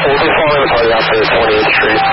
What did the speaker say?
we'll be following the party out to 28th Street.